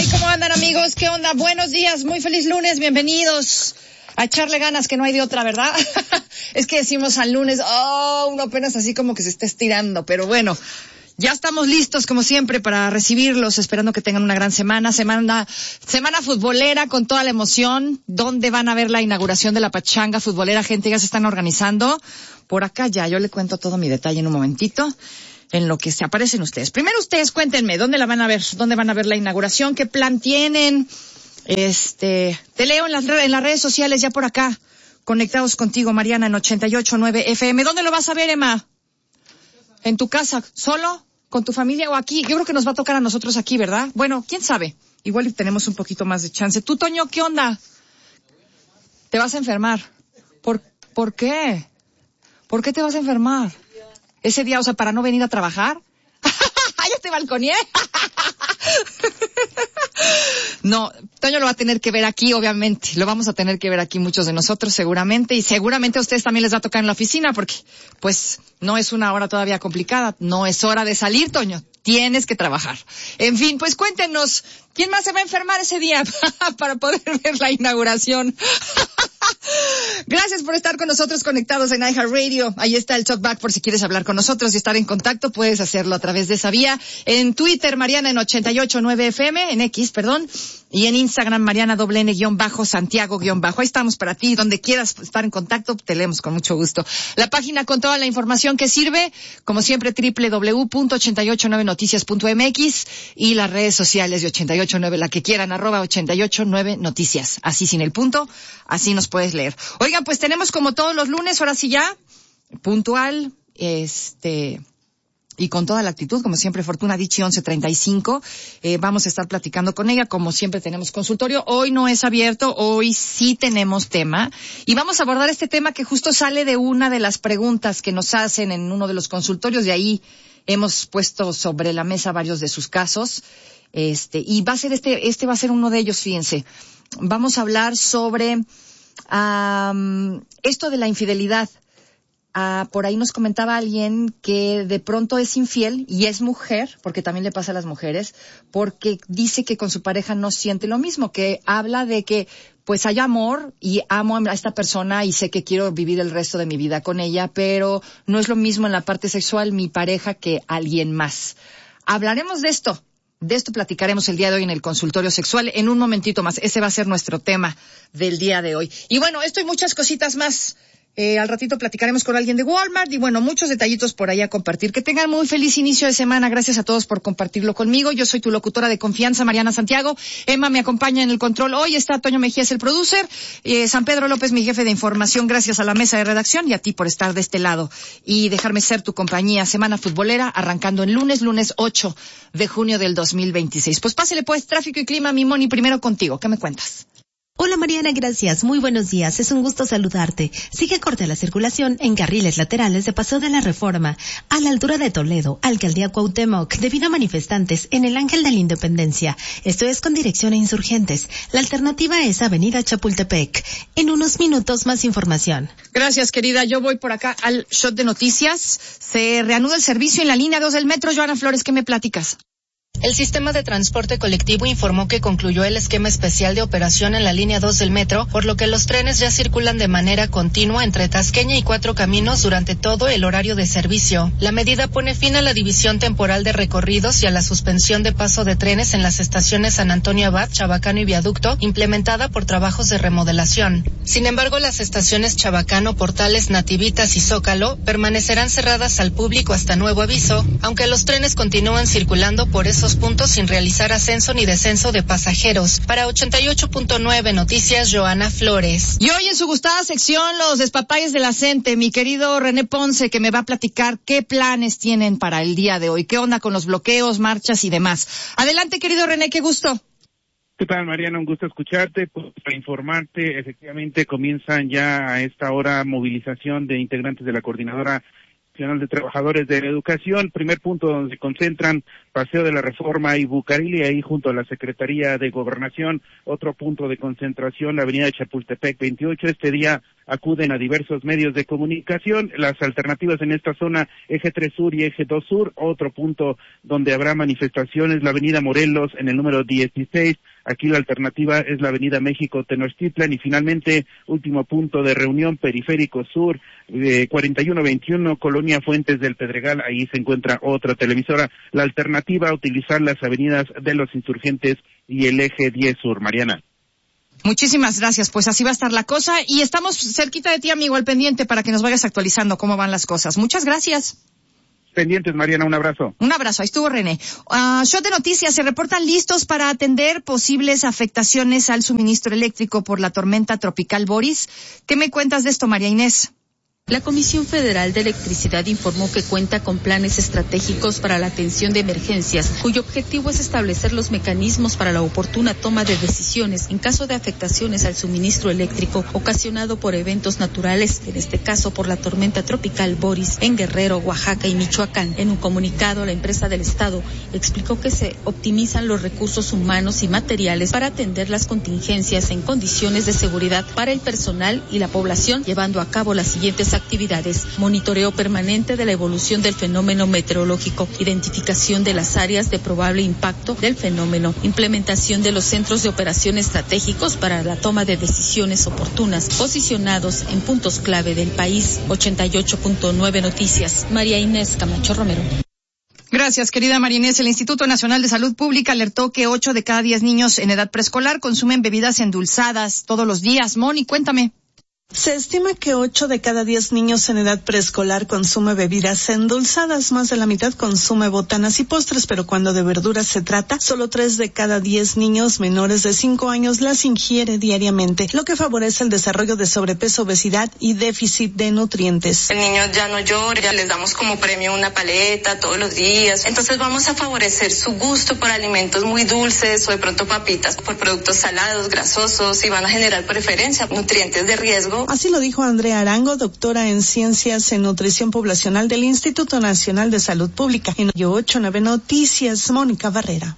Hey, ¿cómo andan, amigos? ¿Qué onda? Buenos días, muy feliz lunes, bienvenidos. A echarle ganas, que no hay de otra, ¿verdad? Es que decimos al lunes, uno apenas así como que se está estirando, pero bueno, ya estamos listos como siempre para recibirlos, esperando que tengan una gran semana futbolera con toda la emoción, donde van a ver la inauguración de la pachanga futbolera, gente, ya se están organizando. Por acá ya, yo le cuento todo mi detalle en un momentito, en lo que se aparecen ustedes. Primero ustedes cuéntenme, ¿dónde van a ver la inauguración? ¿Qué plan tienen? Te leo en las redes sociales ya por acá, conectados contigo, Mariana, en 88.9 FM. ¿Dónde lo vas a ver, Emma? ¿En tu casa? ¿Solo? ¿Con tu familia o aquí? Yo creo que nos va a tocar a nosotros aquí, ¿verdad? Bueno, quién sabe. Igual tenemos un poquito más de chance. ¿Tú, Toño, qué onda? ¿Te vas a enfermar? ¿Por qué? ¿Por qué te vas a enfermar? Ese día, o sea, ¿para no venir a trabajar? ¡Ya te balconeé! No, Toño lo va a tener que ver aquí, obviamente. Lo vamos a tener que ver aquí muchos de nosotros, seguramente. Y seguramente a ustedes también les va a tocar en la oficina, porque, pues, no es una hora todavía complicada. No es hora de salir, Toño. Tienes que trabajar. En fin, pues cuéntenos, ¿quién más se va a enfermar ese día para poder ver la inauguración? Gracias por estar con nosotros conectados en iHeartRadio. Ahí está el talkback por si quieres hablar con nosotros y estar en contacto. Puedes hacerlo a través de esa vía. En Twitter, Mariana en 88.9 FM, en X, perdón. Y en Instagram, Mariana _Santiago _. Ahí estamos para ti. Donde quieras estar en contacto, te leemos con mucho gusto. La página con toda la información que sirve, como siempre, www.889noticias.mx y las redes sociales de 88.9, la que quieran, @889noticias. Así sin el punto, así nos puedes leer. Oigan, pues tenemos como todos los lunes, ahora sí ya, puntual, y con toda la actitud, como siempre, Fortuna Dicci 11:35. Vamos a estar platicando con ella, como siempre tenemos consultorio. Hoy no es abierto, hoy sí tenemos tema. Y vamos a abordar este tema que justo sale de una de las preguntas que nos hacen en uno de los consultorios. De ahí hemos puesto sobre la mesa varios de sus casos. Y va a ser este va a ser uno de ellos, fíjense. Vamos a hablar sobre esto de la infidelidad. Por ahí nos comentaba alguien que de pronto es infiel y es mujer, porque también le pasa a las mujeres, porque dice que con su pareja no siente lo mismo, que habla de que pues hay amor y amo a esta persona y sé que quiero vivir el resto de mi vida con ella, pero no es lo mismo en la parte sexual mi pareja que alguien más. Hablaremos de esto. De esto platicaremos el día de hoy en el consultorio sexual en un momentito más. Ese va a ser nuestro tema del día de hoy. Y bueno, esto y muchas cositas más. Al ratito platicaremos con alguien de Walmart y bueno, muchos detallitos por ahí a compartir. Que tengan muy feliz inicio de semana. Gracias a todos por compartirlo conmigo. Yo soy tu locutora de confianza, Mariana Santiago. Emma me acompaña en el control. Hoy está Toño Mejías, el producer. San Pedro López, mi jefe de información. Gracias a la mesa de redacción y a ti por estar de este lado y dejarme ser tu compañía. Semana futbolera arrancando el lunes 8 de junio del 2026. Pues pásele pues, tráfico y clima, mi Moni, primero contigo. ¿Qué me cuentas? Hola Mariana, gracias. Muy buenos días. Es un gusto saludarte. Sigue corta la circulación en carriles laterales de Paseo de la Reforma, a la altura de Toledo, Alcaldía Cuauhtémoc, debido a manifestantes en el Ángel de la Independencia. Esto es con dirección a Insurgentes. La alternativa es Avenida Chapultepec. En unos minutos más información. Gracias, querida. Yo voy por acá al shot de noticias. Se reanuda el servicio en la línea 2 del metro. Joana Flores, ¿qué me platicas? El sistema de transporte colectivo informó que concluyó el esquema especial de operación en la línea 2 del metro, por lo que los trenes ya circulan de manera continua entre Tasqueña y Cuatro Caminos durante todo el horario de servicio. La medida pone fin a la división temporal de recorridos y a la suspensión de paso de trenes en las estaciones San Antonio Abad, Chabacano y Viaducto, implementada por trabajos de remodelación. Sin embargo, las estaciones Chabacano, Portales, Nativitas y Zócalo permanecerán cerradas al público hasta nuevo aviso, aunque los trenes continúan circulando por esos puntos sin realizar ascenso ni descenso de pasajeros. Para 88.9 Noticias, Joana Flores. Y hoy en su gustada sección, los despapalles de la gente, mi querido René Ponce, que me va a platicar qué planes tienen para el día de hoy, qué onda con los bloqueos, marchas y demás. Adelante, querido René, qué gusto. ¿Qué tal, Mariana? Un gusto escucharte. Pues, para informarte, efectivamente comienzan ya a esta hora movilización de integrantes de la Coordinadora Nacional de Trabajadores de la Educación, primer punto donde se concentran Paseo de la Reforma y Bucareli, ahí junto a la Secretaría de Gobernación. Otro punto de concentración, la avenida Chapultepec 28. Este día acuden a diversos medios de comunicación. Las alternativas en esta zona, Eje 3 Sur y Eje 2 Sur. Otro punto donde habrá manifestaciones, la avenida Morelos en el número 16. Aquí la alternativa es la avenida México Tenochtitlan. Y finalmente, último punto de reunión, Periférico Sur, 4121, Colonia Fuentes del Pedregal. Ahí se encuentra otra televisora. La alternativa, utilizar las avenidas de los Insurgentes y el Eje 10 Sur. Mariana. Muchísimas gracias, pues así va a estar la cosa y estamos cerquita de ti, amigo, al pendiente para que nos vayas actualizando cómo van las cosas. Muchas gracias. Pendientes, Mariana, un abrazo. Un abrazo, ahí estuvo René. Shot de noticias, se reportan listos para atender posibles afectaciones al suministro eléctrico por la tormenta tropical Boris. ¿Qué me cuentas de esto, María Inés? La Comisión Federal de Electricidad informó que cuenta con planes estratégicos para la atención de emergencias, cuyo objetivo es establecer los mecanismos para la oportuna toma de decisiones en caso de afectaciones al suministro eléctrico ocasionado por eventos naturales, en este caso por la tormenta tropical Boris en Guerrero, Oaxaca y Michoacán. En un comunicado, la empresa del Estado explicó que se optimizan los recursos humanos y materiales para atender las contingencias en condiciones de seguridad para el personal y la población, llevando a cabo las siguientes actividades: monitoreo permanente de la evolución del fenómeno meteorológico, identificación de las áreas de probable impacto del fenómeno, implementación de los centros de operación estratégicos para la toma de decisiones oportunas, posicionados en puntos clave del país. 88.9 Noticias, María Inés Camacho Romero. Gracias, querida María Inés. El Instituto Nacional de Salud Pública alertó que 8 de cada 10 niños en edad preescolar consumen bebidas endulzadas todos los días. Moni, cuéntame. Se estima que 8 de cada 10 niños en edad preescolar consume bebidas endulzadas, más de la mitad consume botanas y postres, pero cuando de verduras se trata, solo 3 de cada 10 niños menores de 5 años las ingiere diariamente, lo que favorece el desarrollo de sobrepeso, obesidad y déficit de nutrientes. El niño ya no llora, ya les damos como premio una paleta todos los días, entonces vamos a favorecer su gusto por alimentos muy dulces o de pronto papitas por productos salados, grasosos, y van a generar preferencia, nutrientes de riesgo. Así lo dijo Andrea Arango, doctora en Ciencias en Nutrición Poblacional del Instituto Nacional de Salud Pública. En 89 Noticias, Mónica Barrera.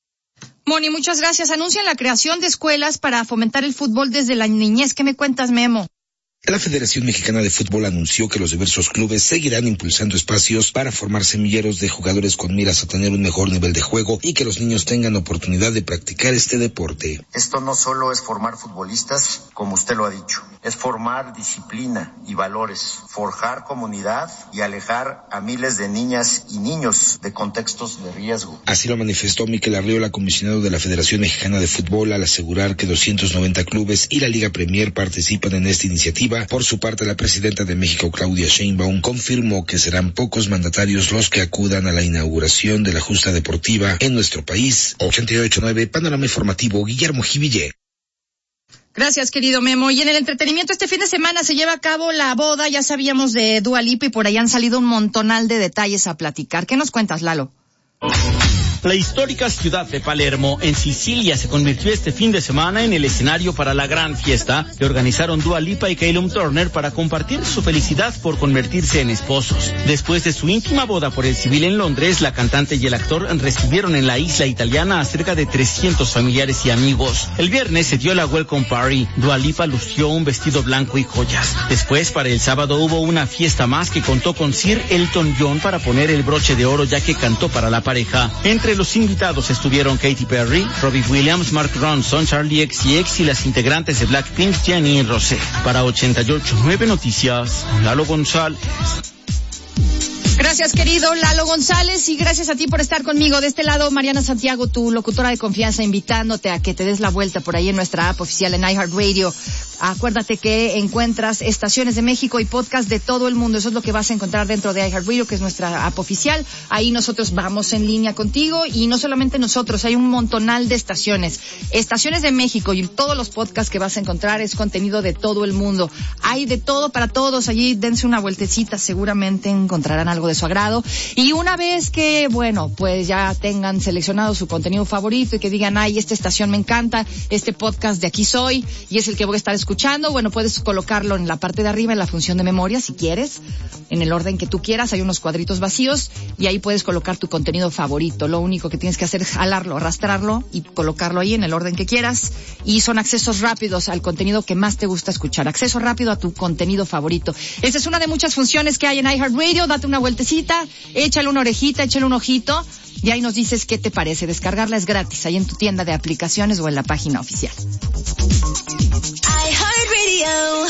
Moni, muchas gracias. Anuncian la creación de escuelas para fomentar el fútbol desde la niñez. ¿Qué me cuentas, Memo? La Federación Mexicana de Fútbol anunció que los diversos clubes seguirán impulsando espacios para formar semilleros de jugadores con miras a tener un mejor nivel de juego y que los niños tengan oportunidad de practicar este deporte. Esto no solo es formar futbolistas, como usted lo ha dicho, es formar disciplina y valores, forjar comunidad y alejar a miles de niñas y niños de contextos de riesgo. Así lo manifestó Miquel Arriola, comisionado de la Federación Mexicana de Fútbol, al asegurar que 290 clubes y la Liga Premier participan en esta iniciativa. Por su parte, la presidenta de México, Claudia Sheinbaum, confirmó que serán pocos mandatarios los que acudan a la inauguración de la justa deportiva en nuestro país. 88.9, Panorama Informativo, Guillermo Jiville. Gracias, querido Memo. Y en el entretenimiento, este fin de semana se lleva a cabo la boda, ya sabíamos, de Dua Lipa, y por ahí han salido un montonal de detalles a platicar. ¿Qué nos cuentas, Lalo? La histórica ciudad de Palermo, en Sicilia, se convirtió este fin de semana en el escenario para la gran fiesta que organizaron Dua Lipa y Callum Turner para compartir su felicidad por convertirse en esposos. Después de su íntima boda por el civil en Londres, la cantante y el actor recibieron en la isla italiana a cerca de 300 familiares y amigos. El viernes se dio la welcome party. Dua Lipa lució un vestido blanco y joyas. Después, para el sábado, hubo una fiesta más que contó con Sir Elton John para poner el broche de oro, ya que cantó para la pareja. Entre los invitados estuvieron Katy Perry, Robbie Williams, Mark Ronson, Charlie XCX y las integrantes de Blackpink, Jennie y Rosé. Para 88.9 Noticias, Lalo González. Gracias, querido Lalo González, y gracias a ti por estar conmigo. De este lado, Mariana Santiago, tu locutora de confianza, invitándote a que te des la vuelta por ahí en nuestra app oficial en iHeartRadio. Acuérdate que encuentras estaciones de México y podcast de todo el mundo. Eso es lo que vas a encontrar dentro de iHeartRadio, que es nuestra app oficial. Ahí nosotros vamos en línea contigo, y no solamente nosotros, hay un montonal de estaciones. Estaciones de México, y todos los podcasts que vas a encontrar es contenido de todo el mundo. Hay de todo para todos. Allí dense una vueltecita, seguramente encontrarán algo de su agrado. Y una vez que, bueno, pues ya tengan seleccionado su contenido favorito y que digan, ay, esta estación me encanta, este podcast de aquí soy, y es el que voy a estar escuchando escuchando. Bueno, puedes colocarlo en la parte de arriba, en la función de memoria, si quieres, en el orden que tú quieras. Hay unos cuadritos vacíos y ahí puedes colocar tu contenido favorito. Lo único que tienes que hacer es jalarlo, arrastrarlo y colocarlo ahí en el orden que quieras. Y son accesos rápidos al contenido que más te gusta escuchar. Acceso rápido a tu contenido favorito. Esa es una de muchas funciones que hay en iHeartRadio. Date una vueltecita, échale una orejita, échale un ojito y ahí nos dices qué te parece. Descargarla es gratis ahí en tu tienda de aplicaciones o en la página oficial. iHeartRadio.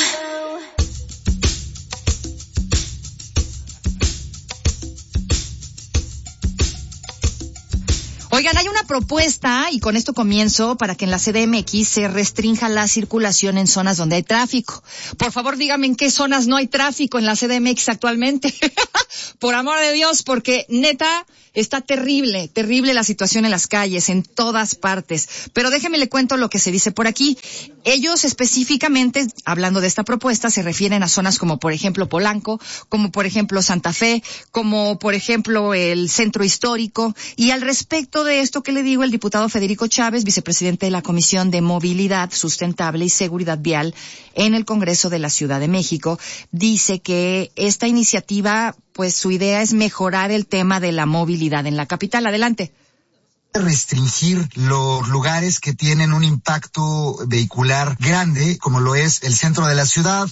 Oigan, hay una propuesta, y con esto comienzo, para que en la CDMX se restrinja la circulación en zonas donde hay tráfico. Por favor, díganme en qué zonas no hay tráfico en la CDMX actualmente. Por amor de Dios, porque neta, está terrible la situación en las calles, en todas partes. Pero déjeme le cuento lo que se dice por aquí. Ellos específicamente, hablando de esta propuesta, se refieren a zonas como, por ejemplo, Polanco, como, por ejemplo, Santa Fe, como, por ejemplo, el Centro Histórico. Y al respecto de esto que le digo, el diputado Federico Chávez, vicepresidente de la Comisión de Movilidad Sustentable y Seguridad Vial en el Congreso de la Ciudad de México, dice que esta iniciativa, pues su idea es mejorar el tema de la movilidad en la capital. Adelante. Restringir los lugares que tienen un impacto vehicular grande, como lo es el centro de la ciudad,